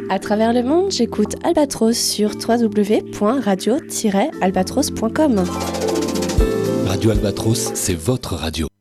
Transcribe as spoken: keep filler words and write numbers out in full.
À travers le monde, j'écoute Albatros sur w w w point radio tiret albatros point com. Radio Albatros, c'est votre radio.